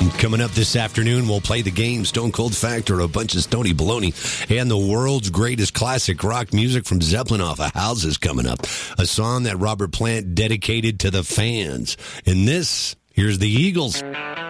Coming up this afternoon, we'll play the game Stone Cold Factor, a bunch of stony baloney, and the world's greatest classic rock music from Zeppelin off of Houses coming up. A song that Robert Plant dedicated to the fans. And this, here's the Eagles.